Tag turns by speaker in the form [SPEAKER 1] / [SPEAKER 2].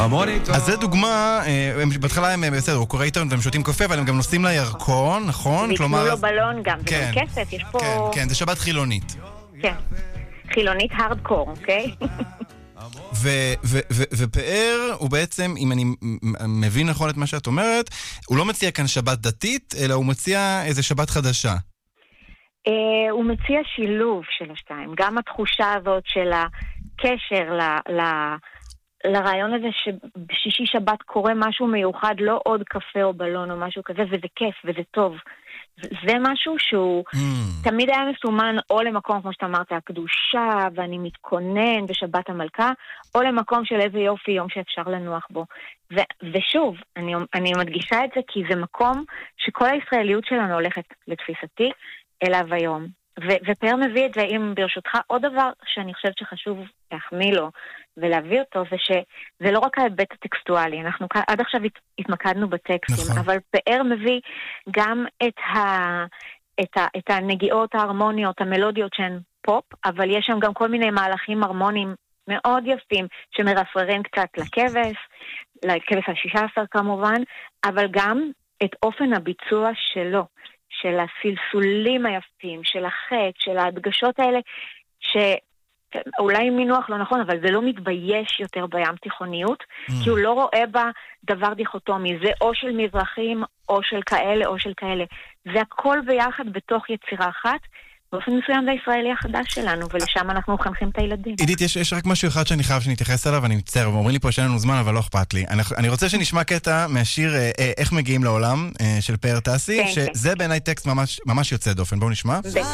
[SPEAKER 1] אז זה דוגמה, בהתחלה הם בסדר, הוא קורא עיתון והם שותים קפה, אבל הם גם נוסעים לירקון, נכון?
[SPEAKER 2] ויקנו לו בלון גם, זה גם כסף, יש פה...
[SPEAKER 1] כן, זה שבת חילונית.
[SPEAKER 2] כן, חילונית הארדקור, אוקיי?
[SPEAKER 1] ופאר הוא בעצם, אם אני מבין נכון את מה שאת אומרת, הוא לא מציע כאן שבת דתית, אלא הוא מציע איזה שבת חדשה.
[SPEAKER 2] הוא מציע שילוב של השתיים, גם התחושה הזאת של הקשר לרעיון הזה שבשישי שבת קורה משהו מיוחד, לא עוד קפה או בלון או משהו כזה, וזה כיף וזה טוב. זה משהו שהוא תמיד היה מסומן או למקום, כמו שאתה אמרת, הקדושה, ואני מתכונן בשבת המלכה, או למקום של איזה יופי, יום שאפשר לנוח בו. ושוב, אני מדגישה את זה כי זה מקום שכל הישראליות שלנו הולכת לתפיסתי אליו היום. ופאר מביא את זה, אם ברשותך, עוד דבר שאני חושבת שחשוב להחמיא לו ולהביא אותו, זה שזה לא רק ההיבט הטקסטואלי, אנחנו עד עכשיו התמקדנו בטקסטים, נכון. אבל פאר מביא גם את הנגיעות ההרמוניות, המלודיות שהן פופ, אבל יש שם גם כל מיני מהלכים הרמוניים מאוד יפים, שמרפררים קצת לכבש ה-16 כמובן, אבל גם את אופן הביצוע שלו. של הסלסולים היפים, של החטא, של ההדגשות האלה, שאולי מינוח לא נכון, אבל זה לא מתבייש יותר בים תיכוניות, כי הוא לא רואה בה דבר דיכוטומי, זה או של מזרחים, או של כאלה, או של כאלה. זה הכל ביחד בתוך יצירה אחת, באופן מסוים זה הישראלי החדש שלנו, ולשם אנחנו מחנכים את הילדים.
[SPEAKER 1] עידית, יש רק משהו אחד שאני חייב שנתייחס עליו, אני מצטער, ואומרים לי פה שאין לנו זמן, אבל לא אכפת לי. אני רוצה שנשמע קטע מהשיר איך מגיעים לעולם של פאר טסי, שזה בעיניי טקסט ממש יוצא דופן. בואו נשמע.